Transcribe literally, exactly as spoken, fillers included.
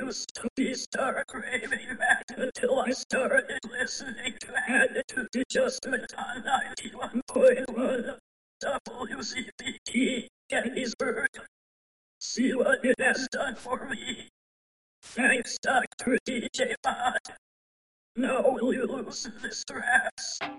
used to be start craving that until I started listening to Attitude Adjustment on ninety-one point one W C P T Gettysburg. See what it has done for me. Thanks, Doctor D J Bot. Now will you loosen this stress?